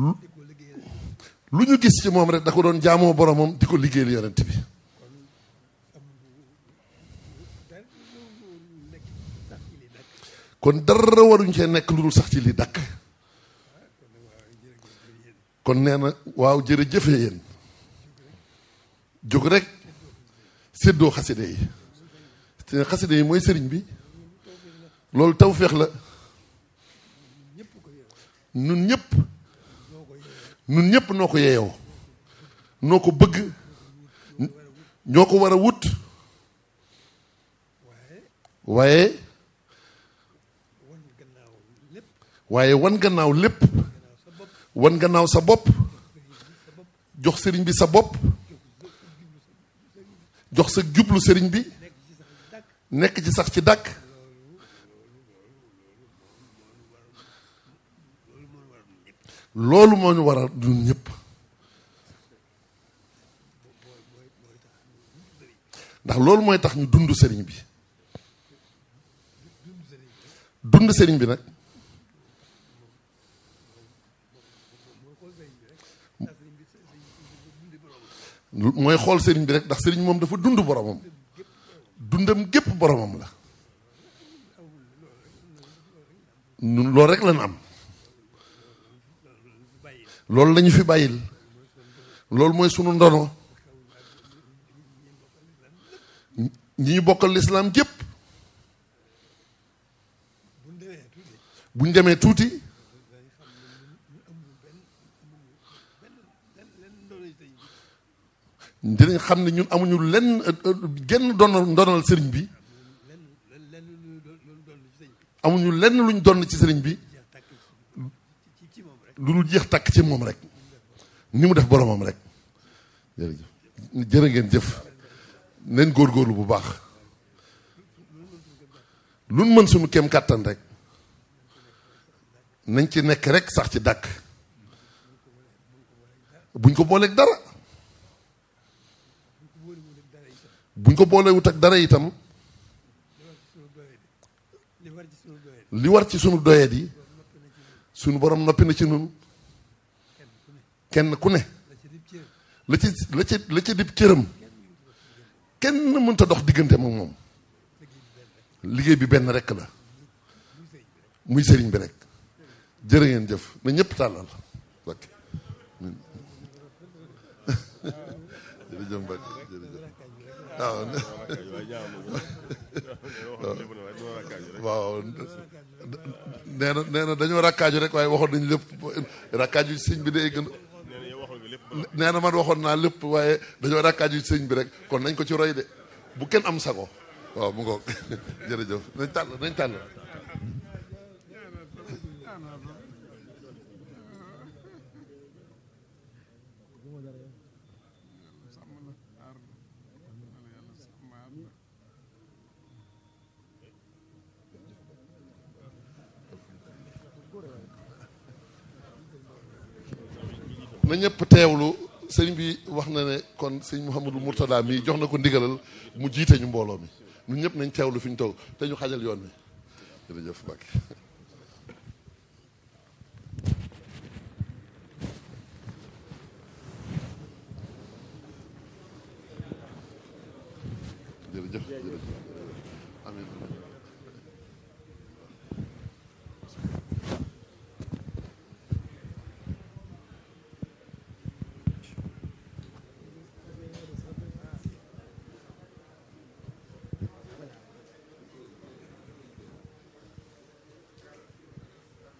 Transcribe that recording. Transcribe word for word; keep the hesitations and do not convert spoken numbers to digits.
lu ñu gis ci moom rek da ko doon jaamoo boromam di ko liggéeyal yonent bi kon dara waruñ cee nekk lu dul sax ci li dakk kon nee na waaw jërëjëfe yéen jóg rek séddoo xaside yi te xaside yi mooy sëriñ bi loolu tawféex la nun ñëpp nun ñëpp noo ko yeeyoo noo ko bëgg ñoo ko war a wut waaye waaye wan gannaaw lépp wan gannaaw sa bopp jox sëriñ bi sa bopp jox sa jublu sëriñ bi nekk ci sax ci dàkk loolu moo ñu war a ñun ñëpp ndax loolu mooy tax ñu dund sëriñ bi dund sëriñ bi nag mooy xool sëriñ bi rek ndax sëriñ moom dafa dund boromam dundam gépp boromam la ñun loolu rek lañ am loolu lañu fi bàyyil loolu mooy sunu ndono ñi ñu bokkal lislaam gépp buñ demee tuuti dinañ xam ne ñun amuñu lenn genn donal ndonal sëriñ bi amuñu lenn luñ donn ci sëriñ bi lu dul jeex tàkk ci moom rek ni mu def boromam rek jërëjëf jërë ngeen jëf nañ góorgóorlu bu baax lu mën suñu kem kàttan rek nañ ci nekk rek sax ci dàkk buñ ko booleeg dara buñ ko boolewut ak dara itam li war ci sunu doyet yi sunu borom noppi na ci nun kenn ku ne la ci la ci la ci dib cëram kenn mënta dox diggante moom moom liggéey bi benn rekk la muy sëriñ bi rek jërë ngeen jëf na ñëpp tàllal ok jërëjëf Mbacke jërëjëf waaw waaw nee na nee na dañoo rakkaaju rek waaye waxoon nañu lépp rakkaaju sëñ bi day gën nee na man waxoon naa lépp waaye dañoo rakkaaju sëñ bi rek kon nañ ko ci roy de bu kenn am sago waaw mu ngoog jërëjëf nañ tàll nañ tàll na ñëpp teewlu sëriñ bi wax na ne kon sëñ Mouhamadou Mourtada mii jox na ko ndigalal mu jiite ñu mbooloo mi ñun ñëpp nañ teewlu fi ñu toog te ñu xajal yoon wi jërëjëf Mbacke